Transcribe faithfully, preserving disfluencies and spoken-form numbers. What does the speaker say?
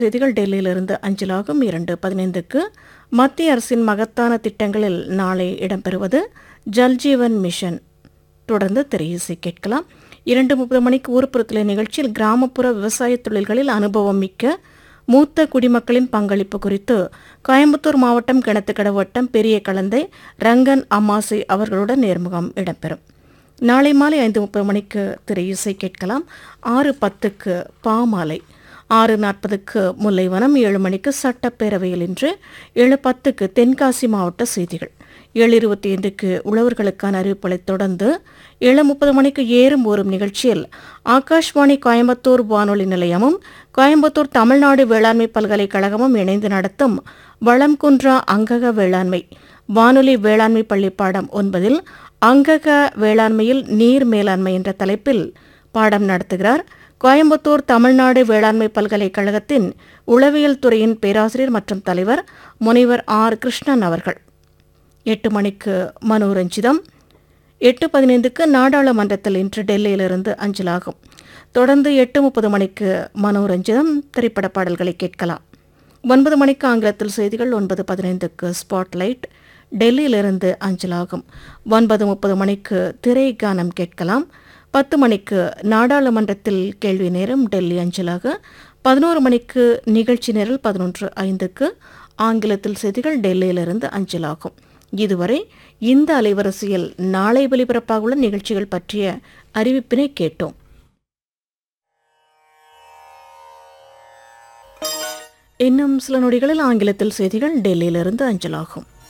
செய்திகள் டெல்லியிலிருந்து அஞ்சலாகும். இரண்டு பதினைந்துக்கு மத்திய அரசின் மகத்தான திட்டங்களில் நாளை இடம்பெறுவது ஜல்ஜீவன் மிஷன். தொடர்ந்து திரையிசை கேட்கலாம். இரண்டு முப்பது மணிக்கு ஊர்ப்புறத்திலே நிகழ்ச்சியில் கிராமப்புற விவசாய தொழில்களில் அனுபவம் மிக்க மூத்த குடிமக்களின் பங்களிப்பு குறித்து கோயம்புத்தூர் மாவட்டம் கிணத்துக்கடவு வட்டம் பெரிய கலந்தை ரங்கன் அம்மாசி அவர்களுடன் நேர்முகம் இடம்பெறும். நாளை மாலை ஐந்து முப்பது மணிக்கு திரையிசை கேட்கலாம். ஆறு பத்துக்கு பாமாலை, ஆறு நாற்பதுக்கு முல்லைவனம், ஏழு மணிக்கு சட்டப்பேரவையில் இன்று, ஏழு பத்துக்கு தென்காசி மாவட்ட செய்திகள், ஏழு இருபத்தி ஐந்துக்கு உழவர்களுக்கான அறிவிப்புகளை தொடர்ந்து ஏழு முப்பது மணிக்கு ஏறும் ஊறும் நிகழ்ச்சியில் ஆகாஷ்வாணி கோயம்புத்தூர் வானொலி நிலையமும் கோயம்புத்தூர் தமிழ்நாடு வேளாண்மை பல்கலைக்கழகமும் இணைந்து நடத்தும் வளம் குன்றா அங்கக வேளாண்மை வானொலி வேளாண்மை பள்ளி பாடம் ஒன்பதில் அங்கக வேளாண்மையில் நீர் மேலாண்மை என்ற தலைப்பில் பாடம் நடத்துகிறார் கோயம்புத்தூர் தமிழ்நாடு வேளாண்மை பல்கலைக்கழகத்தின் உளவியல் துறையின் பேராசிரியர் மற்றும் தலைவர் முனைவர் ஆர் கிருஷ்ணன் அவர்கள். எட்டு மணிக்கு மனோரஞ்சிதம், எட்டு பதினைந்துக்கு நாடாளுமன்றத்தில் இன்று டெல்லியிலிருந்து அஞ்சலாகும். தொடர்ந்து எட்டு முப்பது மணிக்கு மனோரஞ்சிதம் திரைப்பட பாடல்களை கேட்கலாம். ஒன்பது மணிக்கு ஆங்கிலத்தில் செய்திகள், ஒன்பது பதினைந்துக்கு ஸ்பாட்லைட் டெல்லியிலிருந்து அஞ்சலாகும். ஒன்பது முப்பது மணிக்கு திரை கானம் கேட்கலாம். பத்து மணிக்கு நாடாளுமன்றத்தில் கேள்வி நேரம் டெல்லி அஞ்சலாக. பதினோரு மணிக்கு நிகழ்ச்சி நேரல், பதினொன்று ஐந்துக்கு ஆங்கிலத்தில் செய்திகள் டெல்லியிலிருந்து அஞ்சலாகும். இதுவரை இந்த அலைவரிசையில் நாளை ஒலிபரப்பாகுள்ள நிகழ்ச்சிகள் பற்றிய அறிவிப்பினை கேட்டோம். இன்னும் சில நொடிகளில் ஆங்கிலத்தில் செய்திகள் டெல்லியிலிருந்து அஞ்சலாகும்.